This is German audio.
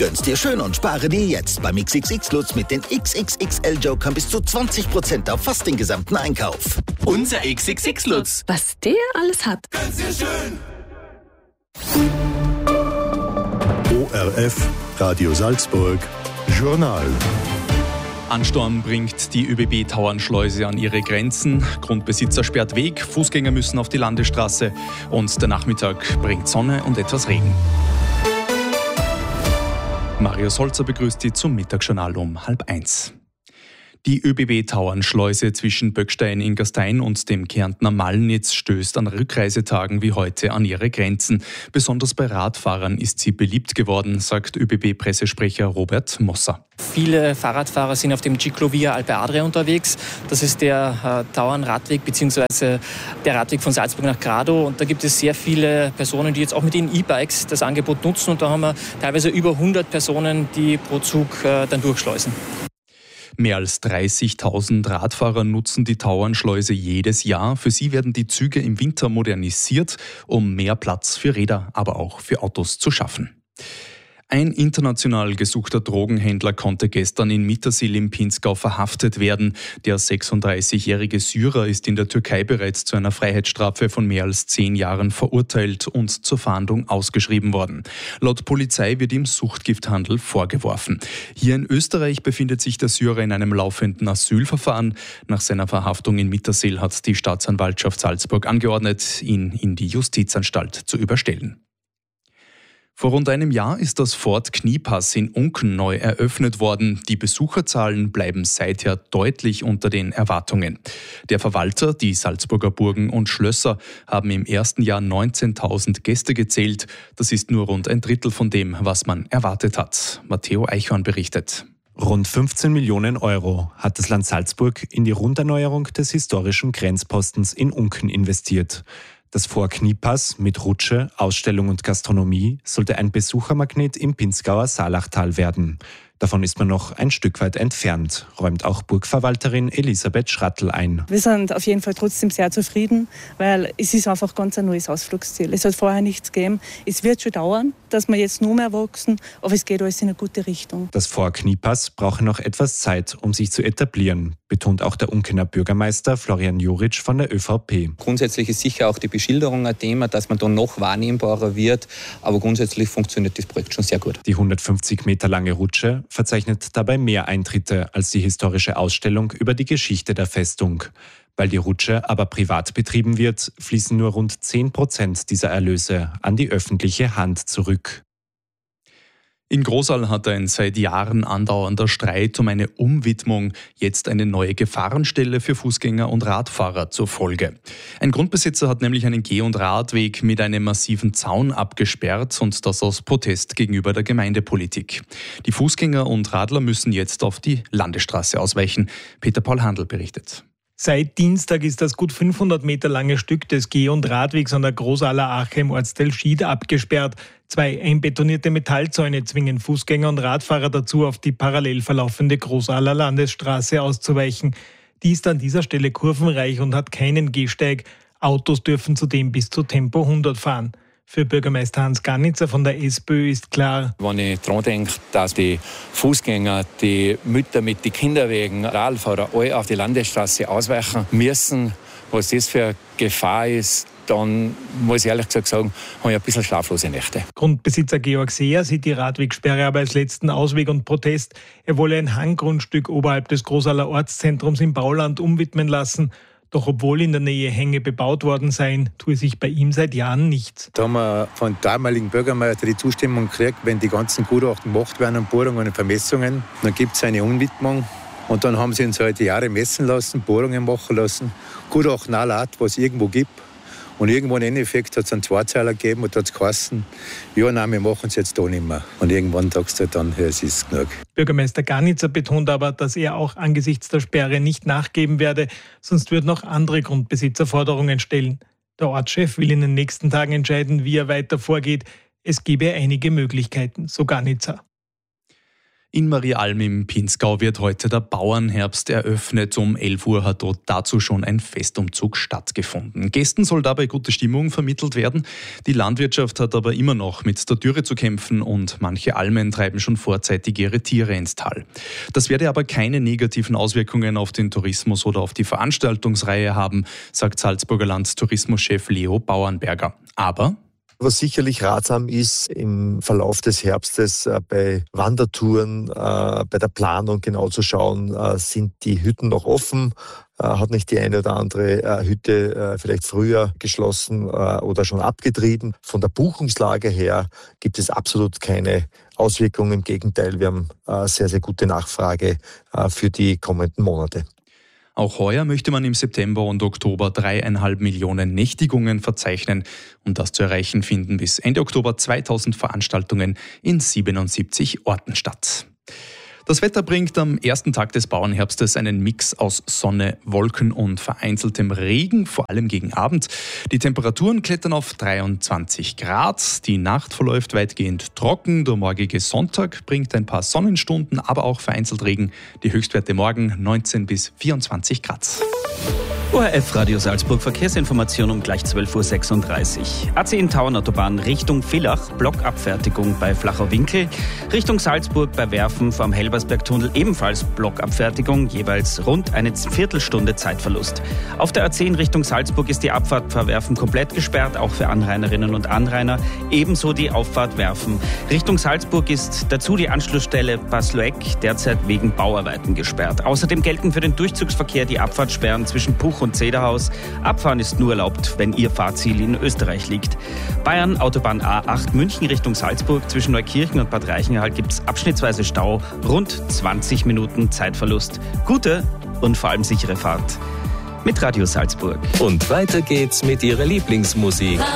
Gönn's dir schön und spare dir jetzt beim XXX Lutz mit den XXXL Jokern bis zu 20% auf fast den gesamten Einkauf. Unser XXX Lutz. Was der alles hat. Gönn's dir schön. ORF, Radio Salzburg, Journal. Ansturm bringt die ÖBB-Tauernschleuse an ihre Grenzen. Grundbesitzer sperrt Weg, Fußgänger müssen auf die Landesstraße und der Nachmittag bringt Sonne und etwas Regen. Marius Holzer begrüßt Sie zum Mittagsjournal um 12:30. Die ÖBB-Tauernschleuse zwischen Böckstein in Gastein und dem Kärntner Mallnitz stößt an Rückreisetagen wie heute an ihre Grenzen. Besonders bei Radfahrern ist sie beliebt geworden, sagt ÖBB-Pressesprecher Robert Mosser. Viele Fahrradfahrer sind auf dem Ciclovia Alpe Adria unterwegs. Das ist der Tauernradweg bzw. der Radweg von Salzburg nach Grado. Und da gibt es sehr viele Personen, die jetzt auch mit ihren E-Bikes das Angebot nutzen. Und da haben wir teilweise über 100 Personen, die pro Zug dann durchschleusen. Mehr als 30.000 Radfahrer nutzen die Tauernschleuse jedes Jahr. Für sie werden die Züge im Winter modernisiert, um mehr Platz für Räder, aber auch für Autos zu schaffen. Ein international gesuchter Drogenhändler konnte gestern in Mittersill im Pinzgau verhaftet werden. Der 36-jährige Syrer ist in der Türkei bereits zu einer Freiheitsstrafe von mehr als 10 Jahren verurteilt und zur Fahndung ausgeschrieben worden. Laut Polizei wird ihm Suchtgifthandel vorgeworfen. Hier in Österreich befindet sich der Syrer in einem laufenden Asylverfahren. Nach seiner Verhaftung in Mittersill hat die Staatsanwaltschaft Salzburg angeordnet, ihn in die Justizanstalt zu überstellen. Vor rund einem Jahr ist das Fort Kniepass in Unken neu eröffnet worden. Die Besucherzahlen bleiben seither deutlich unter den Erwartungen. Der Verwalter, die Salzburger Burgen und Schlösser, haben im ersten Jahr 19.000 Gäste gezählt. Das ist nur rund ein Drittel von dem, was man erwartet hat. Matteo Eichhorn berichtet. Rund 15 Millionen Euro hat das Land Salzburg in die Runderneuerung des historischen Grenzpostens in Unken investiert. Das Fort Kniepass mit Rutsche, Ausstellung und Gastronomie sollte ein Besuchermagnet im Pinzgauer Saalachtal werden. Davon ist man noch ein Stück weit entfernt, räumt auch Burgverwalterin Elisabeth Schrattl ein. Wir sind auf jeden Fall trotzdem sehr zufrieden, weil es ist einfach ganz ein neues Ausflugsziel. Es hat vorher nichts gegeben. Es wird schon dauern, dass wir jetzt noch mehr wachsen, aber es geht alles in eine gute Richtung. Das Fort Kniepass brauche noch etwas Zeit, um sich zu etablieren, betont auch der Unkener Bürgermeister Florian Juric von der ÖVP. Grundsätzlich ist sicher auch die Beschilderung ein Thema, dass man da noch wahrnehmbarer wird, aber grundsätzlich funktioniert das Projekt schon sehr gut. Die 150 Meter lange Rutsche verzeichnet dabei mehr Eintritte als die historische Ausstellung über die Geschichte der Festung. Weil die Rutsche aber privat betrieben wird, fließen nur rund 10% dieser Erlöse an die öffentliche Hand zurück. In Großal hat ein seit Jahren andauernder Streit um eine Umwidmung jetzt eine neue Gefahrenstelle für Fußgänger und Radfahrer zur Folge. Ein Grundbesitzer hat nämlich einen Geh- und Radweg mit einem massiven Zaun abgesperrt und das aus Protest gegenüber der Gemeindepolitik. Die Fußgänger und Radler müssen jetzt auf die Landesstraße ausweichen. Peter Paul Handl berichtet. Seit Dienstag ist das gut 500 Meter lange Stück des Geh- und Radwegs an der Großaler Ache im Ortsteil Schied abgesperrt. 2 einbetonierte Metallzäune zwingen Fußgänger und Radfahrer dazu, auf die parallel verlaufende Großaler Landesstraße auszuweichen. Die ist an dieser Stelle kurvenreich und hat keinen Gehsteig. Autos dürfen zudem bis zu Tempo 100 fahren. Für Bürgermeister Hans Garnitzer von der SPÖ ist klar: Wenn ich daran denke, dass die Fußgänger, die Mütter mit den Kinderwegen, Radfahrer alle auf die Landesstraße ausweichen müssen, was das für eine Gefahr ist, dann muss ich ehrlich gesagt sagen, habe ich ein bisschen schlaflose Nächte. Grundbesitzer Georg Seher sieht die Radwegsperre aber als letzten Ausweg und Protest. Er wolle ein Hanggrundstück oberhalb des Großaler Ortszentrums im Bauland umwidmen lassen. Doch obwohl in der Nähe Hänge bebaut worden seien, tue sich bei ihm seit Jahren nichts. Da haben wir von der damaligen Bürgermeister die Zustimmung gekriegt, wenn die ganzen Gutachten gemacht werden und Bohrungen und Vermessungen, dann gibt es eine Umwidmung. Und dann haben sie uns halt die Jahre messen lassen, Bohrungen machen lassen, Gutachten alle Art, was es irgendwo gibt. Und irgendwo im Endeffekt hat es einen Zweizeiler gegeben und hat es geheißen, ja, nein, wir machen es jetzt da nicht mehr. Und irgendwann sagst du dann, ja, es ist genug. Bürgermeister Garnitzer betont aber, dass er auch angesichts der Sperre nicht nachgeben werde, sonst würden auch andere Grundbesitzer Forderungen stellen. Der Ortschef will in den nächsten Tagen entscheiden, wie er weiter vorgeht. Es gebe einige Möglichkeiten, so Garnitzer. In Marialm im Pinzgau wird heute der Bauernherbst eröffnet. Um 11 Uhr hat dort dazu schon ein Festumzug stattgefunden. Gästen soll dabei gute Stimmung vermittelt werden. Die Landwirtschaft hat aber immer noch mit der Dürre zu kämpfen und manche Almen treiben schon vorzeitig ihre Tiere ins Tal. Das werde aber keine negativen Auswirkungen auf den Tourismus oder auf die Veranstaltungsreihe haben, sagt Salzburger Landtourismuschef Leo Bauernberger. Aber was sicherlich ratsam ist, im Verlauf des Herbstes bei Wandertouren, bei der Planung genau zu schauen, sind die Hütten noch offen, hat nicht die eine oder andere Hütte vielleicht früher geschlossen oder schon abgetrieben. Von der Buchungslage her gibt es absolut keine Auswirkungen. Im Gegenteil, wir haben sehr, sehr gute Nachfrage für die kommenden Monate. Auch heuer möchte man im September und Oktober 3,5 Millionen Nächtigungen verzeichnen. Um das zu erreichen, finden bis Ende Oktober 2000 Veranstaltungen in 77 Orten statt. Das Wetter bringt am ersten Tag des Bauernherbstes einen Mix aus Sonne, Wolken und vereinzeltem Regen, vor allem gegen Abend. Die Temperaturen klettern auf 23 Grad. Die Nacht verläuft weitgehend trocken. Der morgige Sonntag bringt ein paar Sonnenstunden, aber auch vereinzelt Regen. Die Höchstwerte morgen 19 bis 24 Grad. ORF Radio Salzburg, Verkehrsinformation um gleich 12.36 Uhr. A10 Tauernautobahn Richtung Villach, Blockabfertigung bei Flachau-Winkel. Richtung Salzburg bei Werfen vom Helbersbergtunnel ebenfalls Blockabfertigung, jeweils rund eine Viertelstunde Zeitverlust. Auf der A10 Richtung Salzburg ist die Abfahrt vor Werfen komplett gesperrt, auch für Anrainerinnen und Anrainer. Ebenso die Auffahrt Werfen. Richtung Salzburg ist dazu die Anschlussstelle Basloeck derzeit wegen Bauarbeiten gesperrt. Außerdem gelten für den Durchzugsverkehr die Abfahrtssperren zwischen Puch und Zederhaus. Abfahren ist nur erlaubt, wenn Ihr Fahrziel in Österreich liegt. Bayern, Autobahn A8 München Richtung Salzburg. Zwischen Neukirchen und Bad Reichenhall gibt es abschnittsweise Stau. Rund 20 Minuten Zeitverlust. Gute und vor allem sichere Fahrt. Mit Radio Salzburg. Und weiter geht's mit Ihrer Lieblingsmusik.